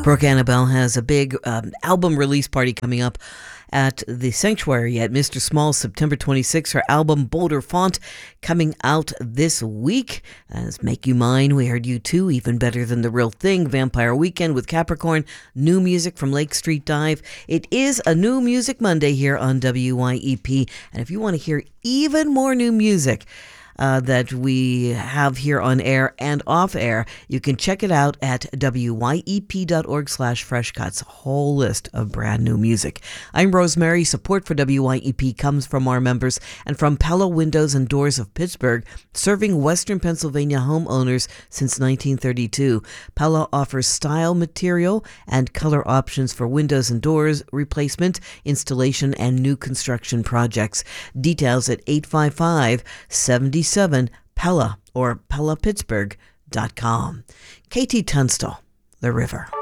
Brooke Annabelle has a big album release party coming up at the Sanctuary at Mr. Small's September 26th. Her album Bolder Font coming out this week. As Make You Mine, We Heard You Too, Even Better Than the Real Thing, Vampire Weekend with Capricorn, new music from Lake Street Dive. It is a New Music Monday here on WYEP. And if you want to hear even more new music that we have here on air and off air, you can check it out at wyep.org/freshcuts. A whole list of brand new music. I'm Rosemary. Support for WYEP comes from our members and from Pella Windows and Doors of Pittsburgh, serving Western Pennsylvania homeowners since 1932. Pella offers style, material, and color options for windows and doors replacement, installation, and new construction projects. Details at 855-77 Pella or PellaPittsburgh.com. KT Tunstall, The River.